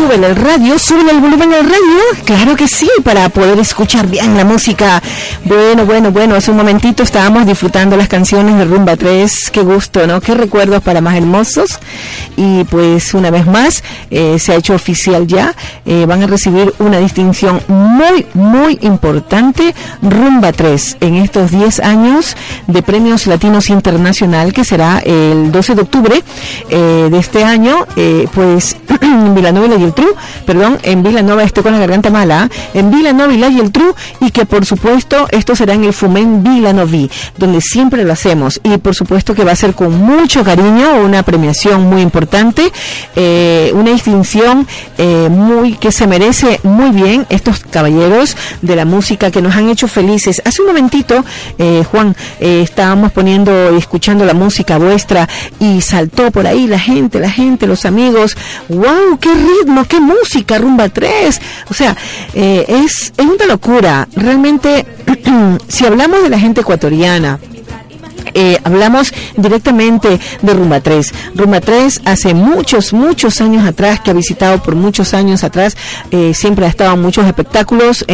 súbele el radio, súbele el volumen al radio, claro que sí, para poder escuchar bien la música. Bueno, hace un momentito estábamos disfrutando las canciones de Rumba 3, qué gusto, ¿no? Qué recuerdos para más hermosos. Y pues una vez más, se ha hecho oficial ya, van a recibir una distinción muy importante, Rumba 3, en estos 10 años de Premios Latinos Internacional, que será el 12 de octubre de este año, pues en Vilanova y la Geltrú, en Vilanova, estoy con la garganta mala, en Vilanova y la Geltrú, y que por supuesto esto será en el Fumen Vilanoví, donde siempre lo hacemos, y por supuesto que va a ser con mucho cariño, una premiación muy importante, una distinción que se merece muy bien estos caballeros de la música que nos han hecho felices. Hace un momentito, Juan, estábamos escuchando la música vuestra y saltó por ahí la gente, los amigos. ¡Wow! ¡Qué ritmo! ¡Qué música! Rumba 3. O sea, es una locura. Realmente, si hablamos de la gente ecuatoriana, hablamos directamente de Rumba 3. Rumba 3 hace muchos años atrás, que ha visitado por muchos años atrás, siempre ha estado en muchos espectáculos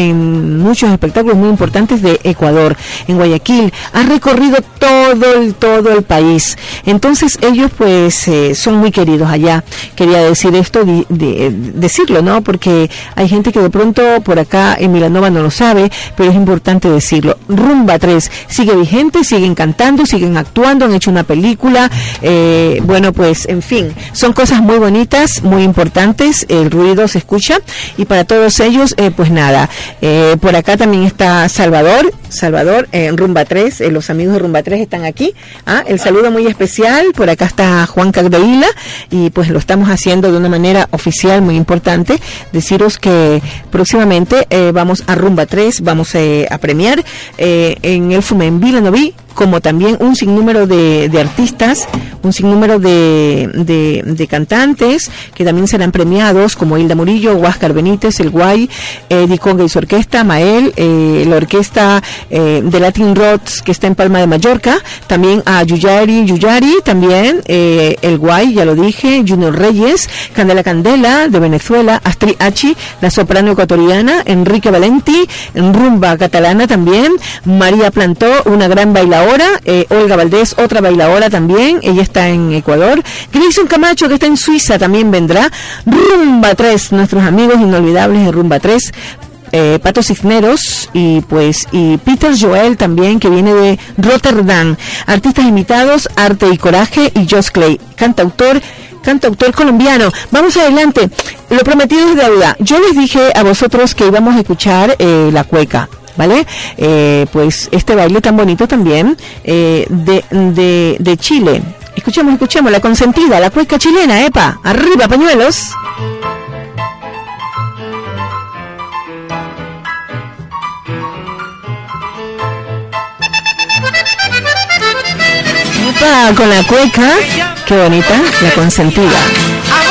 muy importantes de Ecuador, en Guayaquil, ha recorrido todo el país. Entonces ellos pues son muy queridos allá. Quería decir esto, decirlo, ¿no? Porque hay gente que de pronto por acá en Vilanova no lo sabe, pero es importante decirlo. Rumba 3 sigue vigente, siguen cantando, siguen actuando, han hecho una película, bueno, pues en fin, son cosas muy bonitas, muy importantes, el ruido se escucha, y para todos ellos, pues nada, por acá también está Salvador, en Rumba 3, los amigos de Rumba 3 están aquí, el saludo muy especial, por acá está Juan Cagdeila, y pues lo estamos haciendo de una manera oficial muy importante, deciros que próximamente vamos a Rumba 3, vamos a premiar en el Fumen Vilanoví, como también un sinnúmero de artistas, un sinnúmero de cantantes que también serán premiados, como Hilda Murillo, Huáscar Benítez, El Guay, Eddie Conga y su orquesta, Mael, la orquesta de Latin Roots que está en Palma de Mallorca, también a Yuyari, también El Guay, ya lo dije, Junior Reyes, Candela de Venezuela, Astrid Achi, la soprano ecuatoriana, Enrique Valenti, en rumba catalana también, María Plantó, una gran bailadora, Olga Valdés, otra bailadora también, ella está en Ecuador, Grayson Camacho, que está en Suiza, también vendrá. Rumba 3, nuestros amigos inolvidables de Rumba 3, Pato Cisneros y Peter Joel también, que viene de Rotterdam. Artistas invitados, Arte y Coraje y Josh Clay, cantautor colombiano. Vamos adelante, lo prometido es deuda. Yo les dije a vosotros que íbamos a escuchar la cueca, ¿vale? Pues este baile tan bonito también de Chile. Escuchemos la consentida, la cueca chilena, epa, arriba pañuelos. Epa, con la cueca, qué bonita, la consentida.